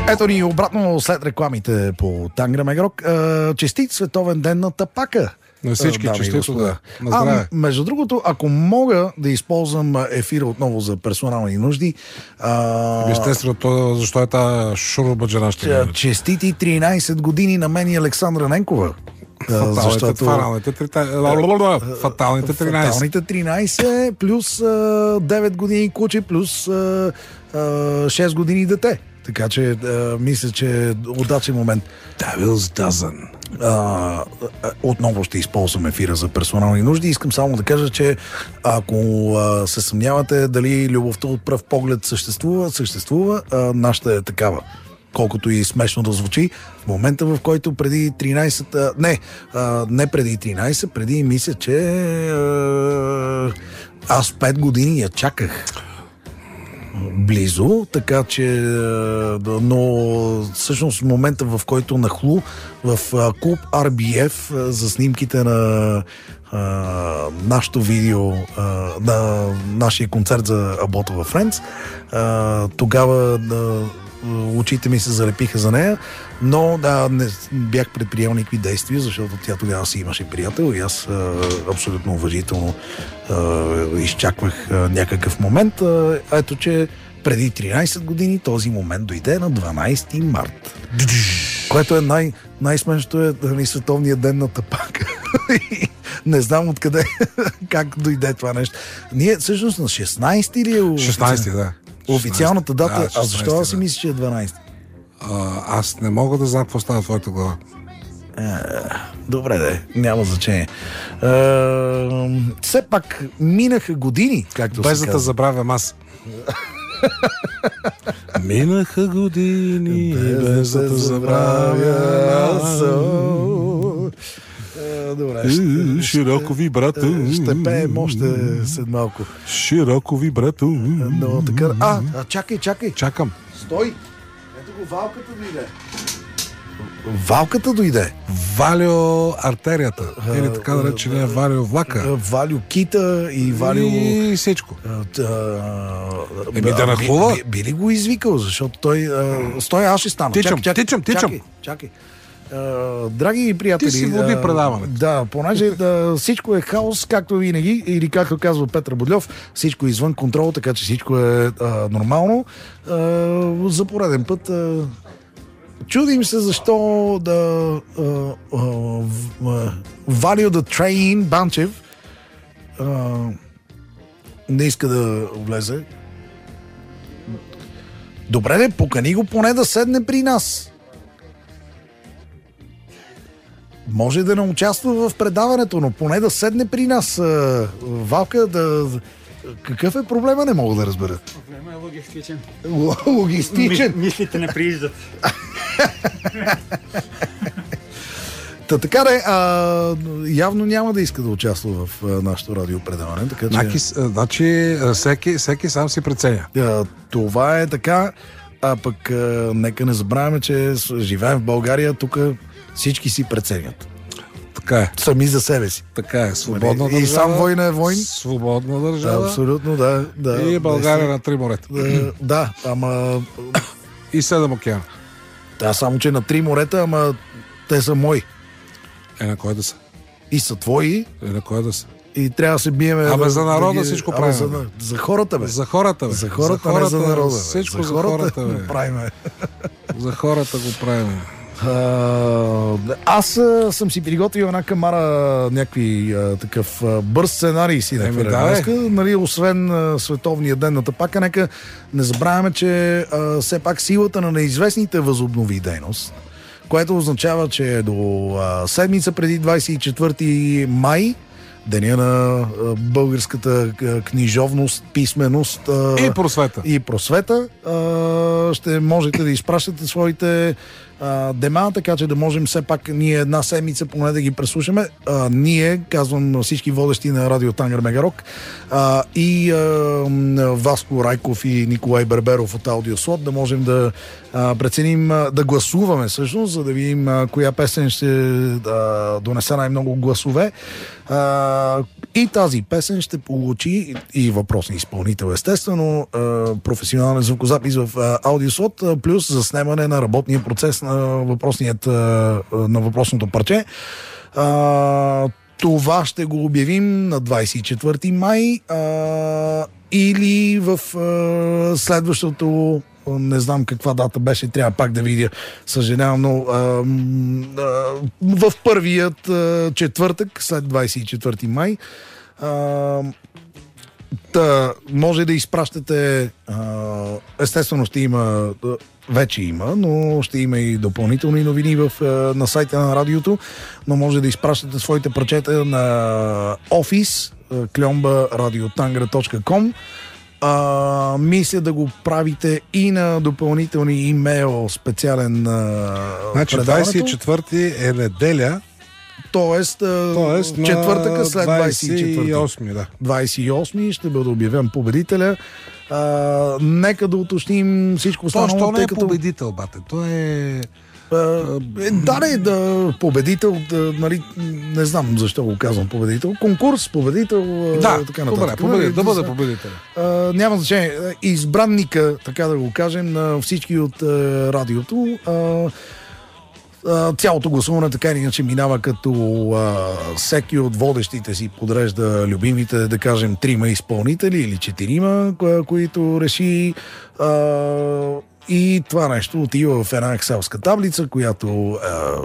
Ето ни обратно след рекламите по Танграм Егрок. Честит световен ден на тапака. На всички, честито, да. На здраве. Между другото, ако мога да използвам ефира отново за персонални нужди... Естествено, защо е тази шурубаджана ще честити 13 години на мен и Александра Ненкова. Фаталните 13. Фаталните 13 плюс 9 години куче, плюс 6 години дете. Така че мисля, че е удачен момент. Devil's Dozen. Отново ще използвам ефира за персонални нужди. Искам само да кажа, че ако се съмнявате дали любовта от пръв поглед съществува, нашата е такава. Колкото и смешно да звучи, в момента, в който преди 13... не преди 13, преди мисля, че аз 5 години я чаках близо, така че но всъщност в момента, в който нахлу в клуб RBF за снимките на нашото видео на нашия концерт за Абота във Френдс, тогава очите ми се залепиха за нея, но не бях предприел никакви действия, защото тя тогава си имаше приятел и аз абсолютно уважително изчаквах някакъв момент. Ето, че преди 13 години този момент дойде на 12 март. Което е най-смешното е световния ден на тапака. Не знам откъде, как дойде това нещо. Ние всъщност на 16 или е... 16, да. Официалната дата, да, 16, а защо да си мислиш, че е 12? Аз не мога да знам какво става в твоята глава. Добре, няма значение. Все пак минаха години, както без се да казва. забравям аз. Минаха години, без да забравя аз. Добре, широко ви, брато. Ще пеем още след малко. Широко ви, брато. Но така... чакай. Чакам. Стой! Ето го, валката дойде. Валката дойде. Валио артерията. Или така наречения Валио влака. Валио кита и Валио... И всичко. Да нахлува. Би ли го извикал, защото той... Стой, аз ще стана. Тичам. Чакай. Драги приятели... Ти си води предаването. Да, понеже всичко е хаос, както винаги, или както казва Петър Бодльов, всичко е извън контрол, така че всичко е нормално. За пореден път чудим се защо Value the Train Банчев не иска да влезе. Добре, покани го поне да седне при нас. Може да не участва в предаването, но поне да седне при нас. Валка, какъв е проблема, не мога да разбера. Проблема е логистичен. Логистичен? Мислите не прииждат. Така явно няма да иска да участва в нашото радиопредаване. Така че... Значи всеки сам си преценя. Това е така, а пък нека не забравяме, че живеем в България, тук всички си преценят. Така е. Сами за себе си. Така е. Свободна държава. И сам война е войн. Свободна държава. Абсолютно, да. И България на 3 морета. Да, ама... И 7 океана. Да, само че на 3 морета, ама те са мои. На кой да са? И са твои. На кой да са? И трябва да се биеме... за народа всичко правим. За хората, бе. За хората, бе. За хората, не за народа. Всичко за хората, бе. Правиме. За хората го правим. Аз съм си приготвил една камара, някакви такъв бърз сценарий си нали, освен световния ден на тапака, нека не забравяме, че все пак силата на неизвестните възобнови дейност, което означава, че до седмица преди 24 май, деня на българската книжовност, писменост и просвета. Ще можете да изпращате своите дема, така че да можем все пак ние една седмица поне да ги преслушаме. Ние, казвам всички водещи на Радио Тангра Мегарок, и Васко Райков и Николай Берберов от Аудиослот, да можем да преценим, да гласуваме всъщност, за да видим коя песен ще донесе най-много гласове. И тази песен ще получи и въпросния изпълнител, естествено, професионален звукозапис в Аудиослот, плюс заснемане на работния процес на въпросното парче. Това ще го обявим на 24 май или в следващото, не знам каква дата беше, трябва пак да видя, съжалявам, но в първият четвъртък след 24 май. Може да изпращате, естествено ще има, вече има, но ще има и допълнителни новини на сайта на радиото, но може да изпращате своите парчета на office klomba.radiotangра.com. Мисля да го правите и на допълнителни имейл специален значи 24 е неделя. Тоест четвъртъка след 24. Да. 28 ще бъде обявен победителя. Нека да уточним всичко останало. Той не е победител, бате. Той е... победител, нали, не знам защо го казвам победител. Конкурс, победител, така нататък. Добре, да бъде победител. Няма значение. Избранника, така да го кажем, на всички от радиото. Цялото гласуване така или иначе минава, като всеки от водещите си подрежда любимите, да кажем, 3 изпълнители или 4, които реши, и това нещо отива в една екселска таблица, която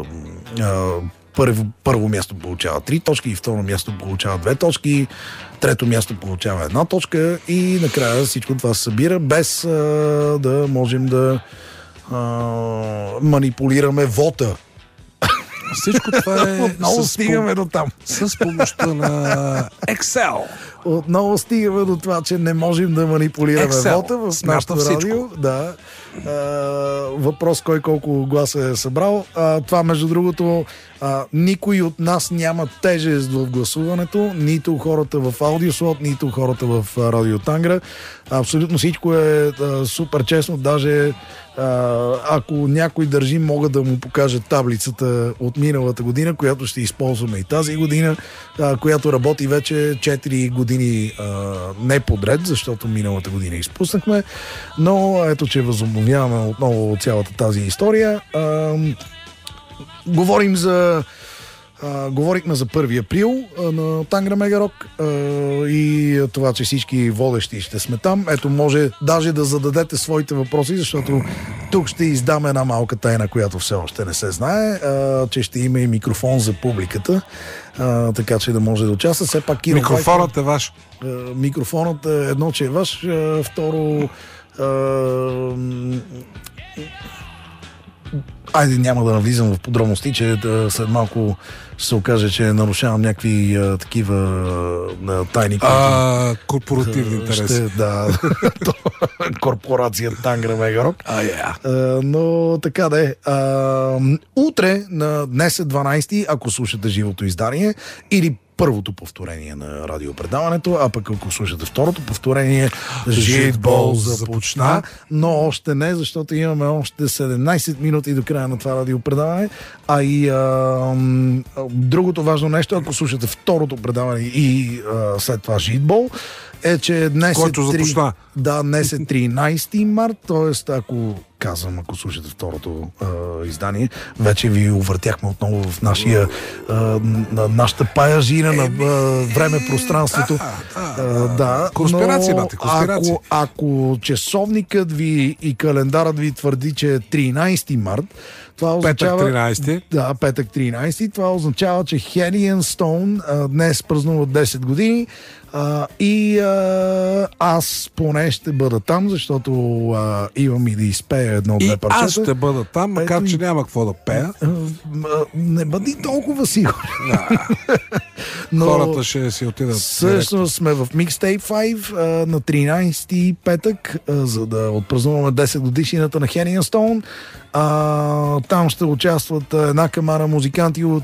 първо място получава 3 точки, и второ място получава 2 точки, трето място получава 1 точка и накрая всичко това се събира, без да можем да манипулираме вота. Всичко това е... Отново стигаме до там. С помощта на Excel. Отново стигаме до това, че не можем да манипулираме вота в нашото радио. Да. Въпрос кой колко гласа е събрал. Това, между другото, никой от нас няма тежест в гласуването, нито хората в Аудиослот, нито хората в Радио Тангра. Абсолютно всичко е супер честно, даже ако някой държи, мога да му покажа таблицата от миналата година, която ще използваме и тази година, която работи вече 4 години не подред, защото миналата година изпуснахме, но ето, че възобновяваме отново цялата тази история. Говорихме за 1 април на Тангра Мегарок и това, че всички водещи ще сме там. Ето, може даже да зададете своите въпроси, защото тук ще издам една малка тайна, която все още не се знае, че ще има и микрофон за публиката, така че да може да участва. Все пак микрофонът е ваш. Микрофонът е едно, че е ваш, второ... Айде, няма да навлизам в подробности, че след малко ще се окаже, че нарушавам някакви такива тайни. Корпоративни интереси. Корпорация Тангра Мегарок. Но така да е. Утре, днес е 12, ако слушате живото издание, или първото повторение на радиопредаването, а пък ако слушате второто повторение, Житбол започна, но още не, защото имаме още 17 минути до края на това радиопредаване, а и другото важно нещо, ако слушате второто предаване и след това Житбол, е, че днес днес е 13 март, т.е. ако слушате второто издание, вече ви увъртяхме отново в нашата паяжина на време-пространството. Конспирация, бате, конспирация. Ако часовникът ви и календарът ви твърди, че е 13 март, това означава... Петък 13. Да, петък 13. Това означава, че Henny and Stone днес празнува 10 години. Аз поне ще бъда там, защото имам и да изпея едно-две парчета. Аз ще бъда там, макар че няма какво да пея. Не бъди толкова сигурен. Но хората ще си отидат. Всъщност сме в Mixtape 5 на 13 петък, за да отпразнуваме 10 годишнината на Henny and Stone. Там ще участват една камара музиканти от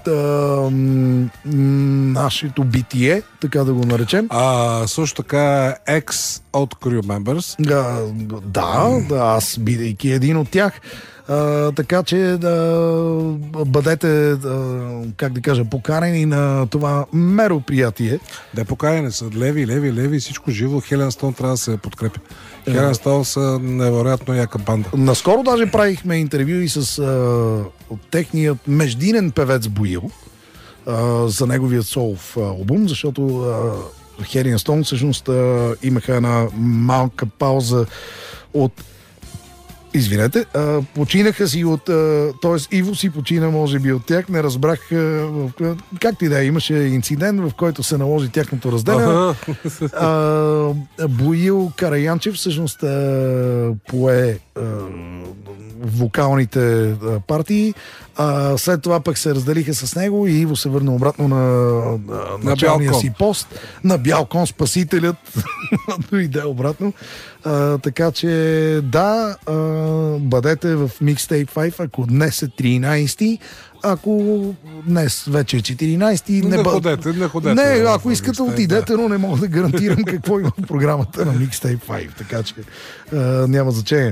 нашето битие, така да го наречем. Също така ex от Crew Members. Да, аз бидейки един от тях. Така че бъдете, как да кажа, поканени на това мероприятие. Да, поканени са леви, всичко живо. Хелен Стоун трябва да се подкрепи. Хелен Стоун са невероятно яка банда. Наскоро даже правихме интервю и с техният междинен певец Боил за неговият солов албум, защото Хелен Стоун всъщност имаха една малка пауза от починаха си от... т.е. Иво си почина, може би, от тях. Не разбрах... както и да е, имаше инцидент, в който се наложи тяхното разделяне. Боил Караянчев всъщност пое вокалните партии. След това пък се разделиха с него и Иво се върна обратно на началния си пост. На бял кон, спасителят дойде обратно. Така че да, бъдете в Mixtape 5, ако днес е 13, ако днес вече е 14, не ходете. Не, ако искате отидете, но не мога да гарантирам какво има в програмата на Mixtape 5, така че няма значение.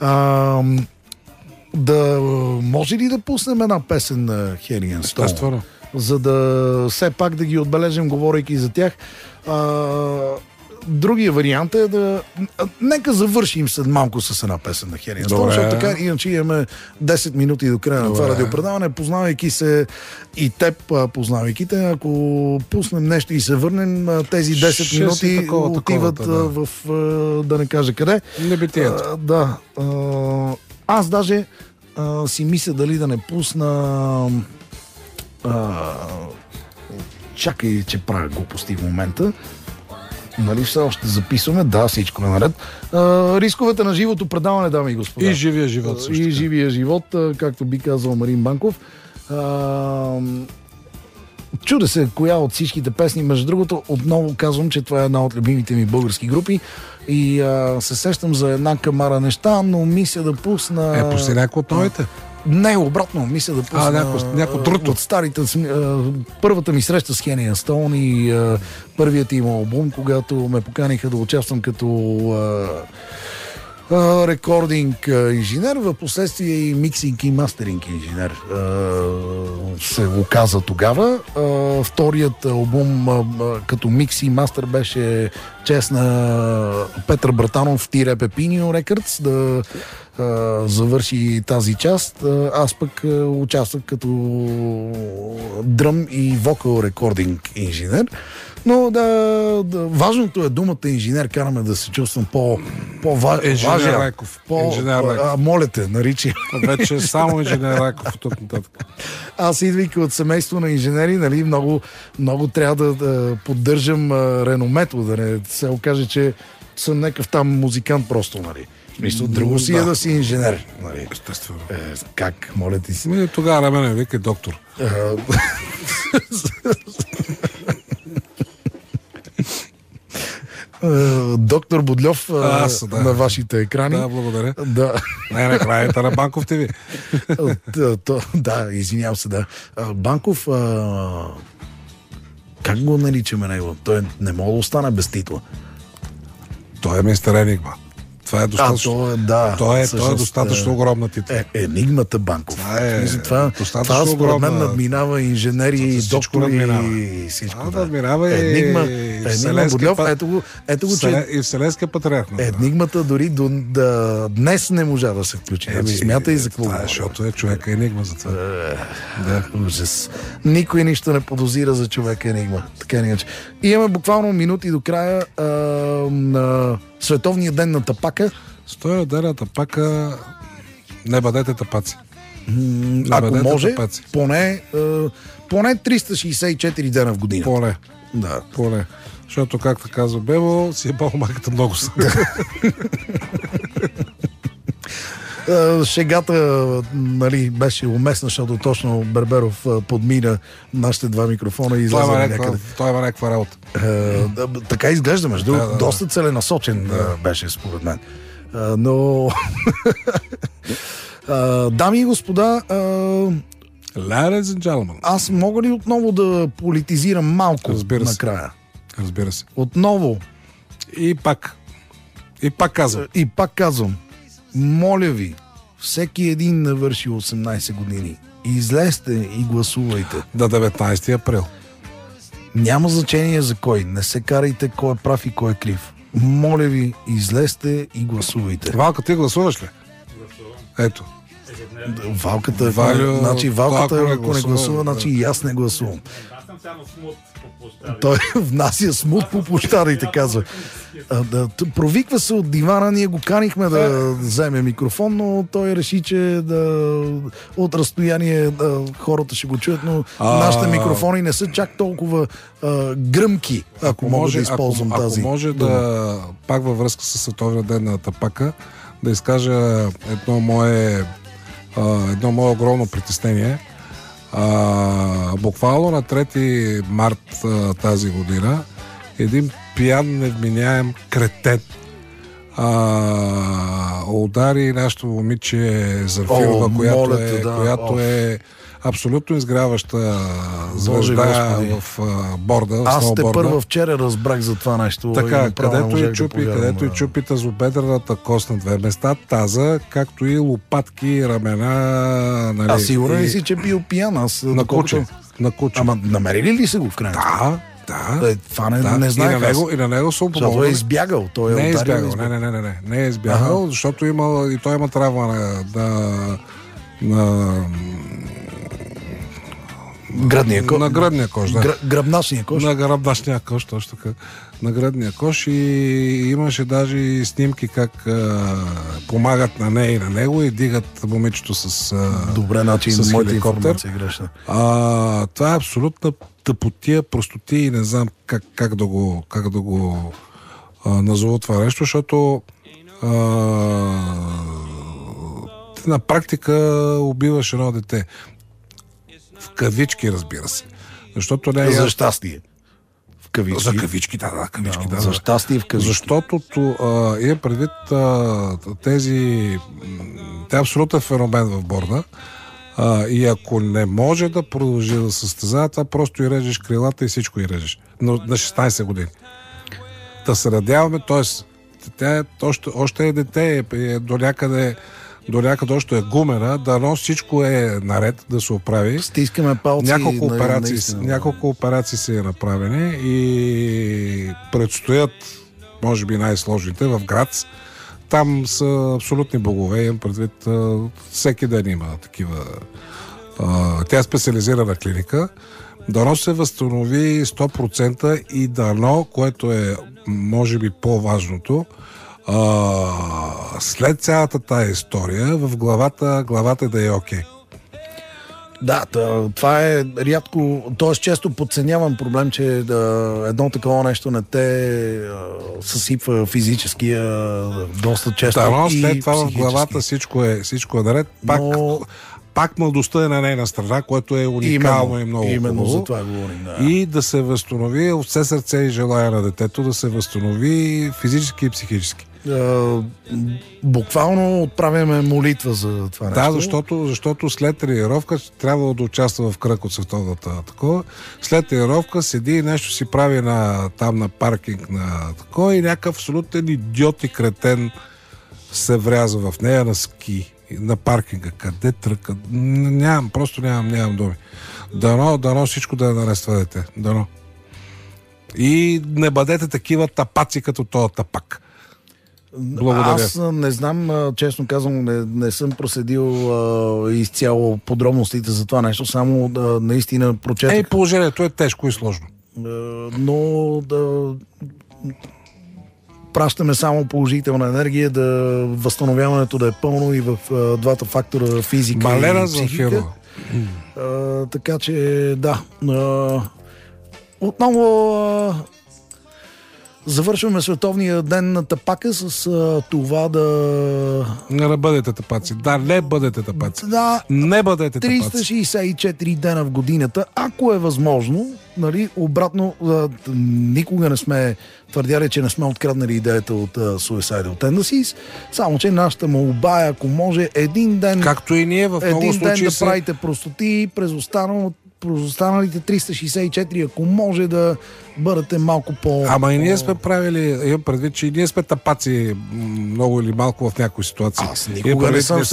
Да може ли да пуснем една песен на Хелен Стоун? За да все пак да ги отбележим, говорейки за тях. Другия вариант е да... Нека завършим след малко с една песен на Хелен Стоун, защото така иначе имаме 10 минути до края на това радиопредаване, познавайки се и теб, познавайки те. Ако пуснем нещо и се върнем, тези 10 минути отиват в... да не кажа къде. Небитието. Да. Аз даже си мисля дали да не пусна... чакай, че правя глупости в момента. Нали все още записваме? Да, всичко е наред. Рисковете на живото предаване, дами и господа. И живия живот също. И живия живот, както би казал Марин Банков. Чудя се коя от всичките песни. Между другото, отново казвам, че това е една от любимите ми български групи и се сещам за една камара неща, но мисля да пусна... Пусти някой от новите. Не, обратно, мисля да пусна някой друг от старите. Първата ми среща с Хелен Стоун и първият им албум, когато ме поканиха да участвам като рекординг инженер, в последствие и миксинг и мастеринг инженер се оказа тогава. Вторият албум като микс и мастер беше чест на Петър Братанов Тире Пепинио Рекърдс да завърши тази част. Аз пък участвах като дръм и вокал рекординг инженер. Но важното е думата инженер, караме да се чувствам по-важен. Инженер Райков. Моля те, наричи. Вече само инженер Райков от тук нататък. Аз идвайки от семейство на инженери, нали, много трябва да поддържам реномето, да не се окаже, че съм някакъв там музикант просто, нали. Мисля, друго си е да си инженер. Нали. Естествено. Как, моля ти си? Тогава на мене вика доктор. Доктор Бодльов на вашите екрани. Да, благодаря. Да. Не, на краята на Банков ТВ. Да, извинявам се, да. Банков, как го наричаме него? Той не може да остане без титла. Той е мистер Енигма. Това е достатъчно. Това е достатъчно огромна титла. Енигмата Банков. Това според мен надминава инженери, доктори и всичко. Надминава Енигма Бодльов. Ето го, че и Вселенския патриарх. Енигмата дори днес не можа да се включи. Смята и за какво. Защото е човека енигма за това. Ужас. Никой нищо не подозира за човека енигма. Така не. Имаме буквално минути до края на Световния ден на тапака. Стоя ден на тапака. Не бъдете тапаци. Ако може, поне 364 дена в година. Поне. Да. Поне. Защото, както казва Бебо, си е бал-майката много са. Шегата, нали, беше уместна, защото точно Берберов подмина нашите два микрофона и излезе някъде. Той има някаква работа. Така изглежда, между доста целенасочен беше, според мен. Но Дами и господа, Ladies and gentlemen. аз мога ли отново да политизирам малко накрая? Разбира се. Отново. И пак казвам. И пак казвам. Моля ви, всеки един навърши 18 години. Излезте и гласувайте. До 19 април. Няма значение за кой. Не се карайте кой е прав и кой е крив. Моля ви, излезте и гласувайте. Валка, ти гласуваш ли? Ето. Валката, Валю, ако не гласува, значи и аз не гласувам. Аз съм само смут по площади. Той внася смут по площадите, казва. Провиква се от дивана, ние го канихме да вземе микрофон, но той реши, че от разстояние хората ще го чуят, но нашите микрофони не са чак толкова гръмки, ако мога да използвам тази. Ако може да, пак във връзка с Световния ден на тапака, да изкажа едно мое огромно притеснение. Буквално на 3 март тази година един пиян, невменяем кретен удари нашето момиче Зарфилова, която е абсолютно изгряваща звезда в борда. Аз те първа вчера разбрах за това нещо. Така, където и чупи тазобедрената кост на 2 места, таза, както и лопатки, рамена. Нали, а сигурен ли си, че бил пиян? На куче. Ама намерили ли се го в крайна? Да. Това не знаех. И на него са защото е избягал. Не е избягал, защото той има травма на гръдния кош. На гръдния кош, да. Гръбначния кош. На гръбначния кош, точно така. На гръдния кош и имаше даже и снимки как помагат на нея и на него и дигат момичето с добре, начин с моята хеликоптер. информация е грешна. Това е абсолютна тъпотия, простотия и не знам как да го назова това нещо, защото на практика убиваш едно дете. В кавички, разбира се. Защото не е... За щастие. В кавички. За кавички, да. За щастие в кавички. Защото имам предвид те е абсолютен феномен в борда. И ако не може да продължи да състезава, това просто и режеш крилата и всичко и режеш. Но на 16 години. Да се надяваме, т.е. тя още е дете, до някъде още е гумена, дано всичко е наред да се оправи. Стискаме палци. Няколко операции са направени и предстоят, може би най-сложните, в Грац. Там са абсолютни богове, имам предвид, всеки ден има такива. Тя е специализирана клиника. Дано се възстанови 100% и дано, което е може би по-важното, след цялата тая история в главата да е окей. Да, това е рядко, т.е. често подценявам проблем, че едно такова нещо не те съсипва физически доста често. Да, след това в главата всичко е наред. Пак младостта е на нейна страна, което е уникално и много именно хубаво. За това говорим, да. И да се възстанови от все сърце и желая на детето да се възстанови физически и психически. Буквално отправяме молитва за това нещо. Да, защото след тренировка трябва да участва в кръг от световната такова. След тренировка седи и нещо си прави там на паркинг на такова и някакъв абсолютен идиот и кретен се вряза в нея на ски. На паркинга. Къде тръка? Нямам думи. Дано всичко да е наред това дете. Дано. И не бъдете такива тапаци като този тапак. Благодаря. Аз не знам, честно казвам, не съм проследил изцяло подробностите за това нещо, само наистина прочетах. Положението е тежко и сложно. Но пращаме само положителна енергия, възстановяването да е пълно и в двата фактора физика и психика. Така че да. Отново завършваме Световния ден на тапака с това да... Не бъдете тапаци. Да, не бъдете тапаци. Да, не бъдете тапаци. 364 дена в годината, ако е възможно, нали, обратно, никога не сме твърдяли, че не сме откраднали идеята от Suicidal Tendencies, само че нашата молба е, ако може един ден, както и ние в много случаи да правите простоти през останалите 364, ако може да бъдете малко по... Ама и ние сме правили, имам предвид, че и ние сме тапаци много или малко в някои ситуации. Аз никога не съм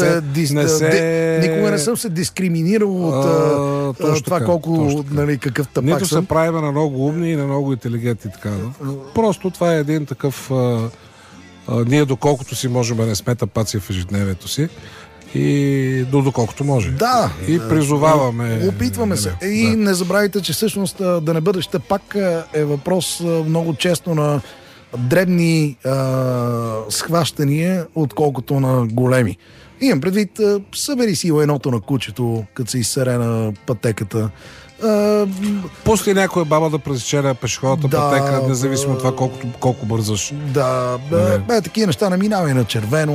се дискриминирал от това колко, нали, какъв тапак нито съм. се правим на много умни и на много интелигентни. Така. Просто това е един такъв... ние доколкото си можем да не сме тапаци в ежедневието си, и доколкото може. Да. И призоваваме. Опитваме се. И не забравяйте, че всъщност да не бъдеш тапак е въпрос много често на дребни схващания, отколкото на големи. Имам предвид, събери си едното на кучето, като се изсере на пътеката. Пусти някоя баба да пресече на пешеходната пътека, независимо от това колко бързаш. Да, такива неща не минава и на червено.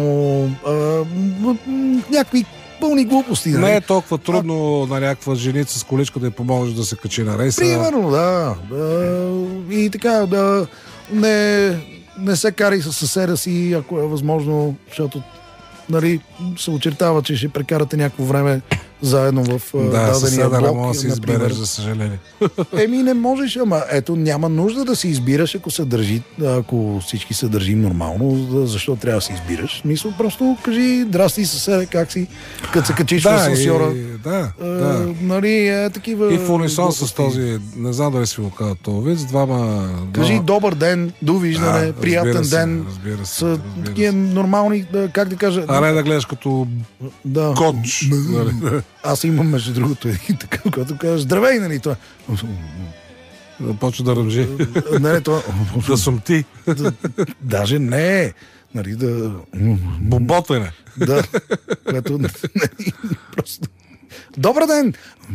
Някакви пълни глупости. Не е толкова трудно на някаква женица с количка да й помогнеш да се качи на рейса. Примерно, да. И така, да не се карай с съседа си, ако е възможно, защото, нали, се очертава, че ще прекарате някакво време заедно в дадения блок. Да, може да си избереш, за съжаление. Не можеш, ама ето няма нужда да си избираш, ако всички се държим нормално, защо трябва да си избираш? Мисля, просто кажи, здрасти съседе, как си, като се качиш в асансьора. Нали, такива... И в унисон с този, не знам дали си го казва този вид, двама... Кажи добър ден, довиждане, приятен ден. Разбира се. Такива нормални, как да кажа... А не да гледаш като коч. Аз имам, между другото, един такъв, който казва, здравей, нали това. Почва да ръмжи. Не, това... Да съм ти. Даже не. Нали, да... Боботене. Да. Което... Просто... Добър ден!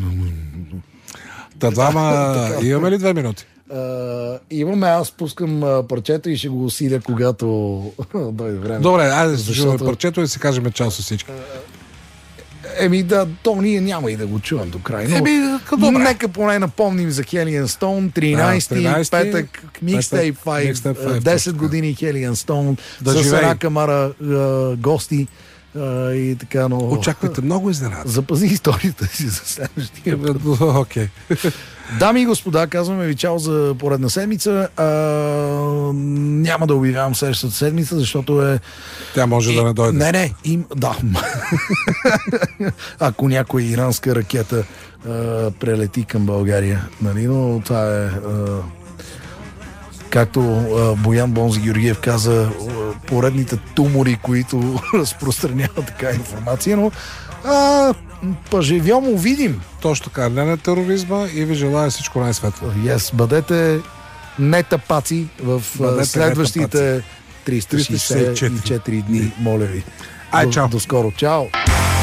Имаме ли 2 минути? Имаме, аз пускам парчето и ще го усиля, когато дойде време. Добре, айде слушаме парчето и си кажем чао с всички. То ние няма и да го чувам до край. Нека поне напомним за Hellion Stone, 13 петък, Mixtape 5, 10 години Hellion Stone, с една камара гости и така, но... Очаквайте много изненада. Запази историята си за следващия път. Окей. Дами и господа, казваме ви чао за поредна седмица. Няма да обявявам следващата седмица, защото тя може да не дойде. Не, да. Ако някоя иранска ракета прелети към България, нали, но това е... Както Боян Бонзи Георгиев каза, поредните тумори, които разпространяват така информация, но поживемо видим. Точно така, не на тероризма и ви желая всичко най-светло. Бъдете не тапаци в следващите 364 дни, моля ви. Чао. До скоро. Чао.